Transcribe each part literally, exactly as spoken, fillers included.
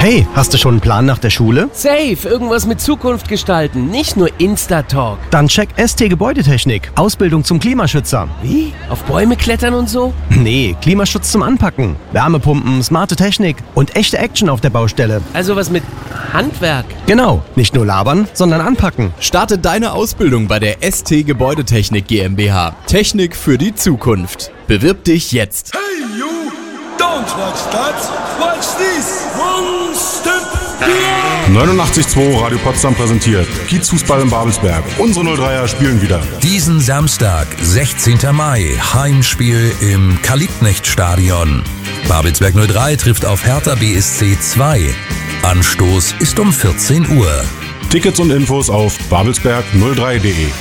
Hey, hast du schon einen Plan nach der Schule? Safe, irgendwas mit Zukunft gestalten, nicht nur Insta-Talk. Dann check S T Gebäudetechnik. Ausbildung zum Klimaschützer. Wie? Auf Bäume klettern und so? Nee, Klimaschutz zum Anpacken. Wärmepumpen, smarte Technik und echte Action auf der Baustelle. Also was mit Handwerk. Genau, nicht nur labern, sondern anpacken. Starte deine Ausbildung bei der S T Gebäudetechnik GmbH. Technik für die Zukunft. Bewirb dich jetzt. Hey you, don't watch that, watch this. One step beyond. neunundachtzig Komma zwei Radio Potsdam präsentiert Kiezfußball in Babelsberg. Unsere null dreier spielen wieder. Diesen Samstag, sechzehnten Mai, Heimspiel im Karl-Liebknecht-Stadion. Babelsberg null drei trifft auf Hertha B S C zwei. Anstoß ist um vierzehn Uhr. Tickets und Infos auf babelsberg null drei punkt de.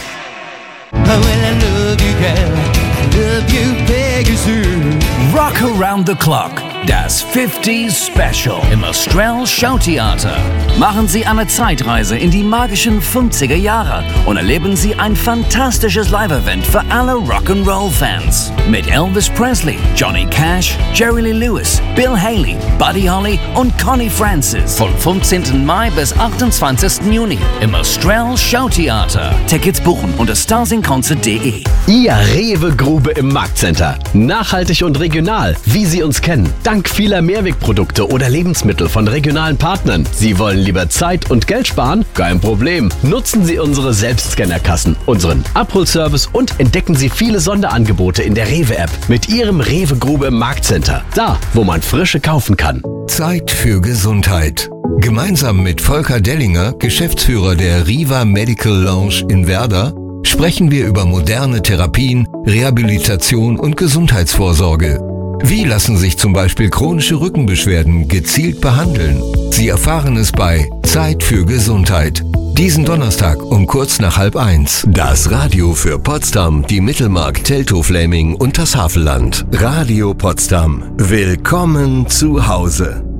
Rock Around the Clock, das fünfziger Special im Austral Showtheater. Machen Sie eine Zeitreise in die magischen fünfziger Jahre und erleben Sie ein fantastisches Live-Event für alle Rock'n'Roll-Fans. Mit Elvis Presley, Johnny Cash, Jerry Lee Lewis, Bill Haley, Buddy Holly und Connie Francis. Vom fünfzehnten Mai bis achtundzwanzigsten Juni im Austral Showtheater. Tickets buchen unter starsinconcert punkt de. Ihr Rewe-Grube im Marktcenter. Nachhaltig und regional, wie Sie uns kennen. Dank vieler Mehrwegprodukte oder Lebensmittel von regionalen Partnern. Sie wollen lieber Zeit und Geld sparen? Kein Problem. Nutzen Sie unsere Selbstscannerkassen, unseren Abholservice und entdecken Sie viele Sonderangebote in der Rewe-App mit Ihrem Rewe-Grube im Marktcenter. Da, wo man frische kaufen kann. Zeit für Gesundheit. Gemeinsam mit Volker Dellinger, Geschäftsführer der Riva Medical Lounge in Werder, sprechen wir über moderne Therapien, Rehabilitation und Gesundheitsvorsorge. Wie lassen sich zum Beispiel chronische Rückenbeschwerden gezielt behandeln? Sie erfahren es bei Zeit für Gesundheit. Diesen Donnerstag um kurz nach halb eins. Das Radio für Potsdam, die Mittelmark, Teltow-Fläming und das Havelland. Radio Potsdam. Willkommen zu Hause.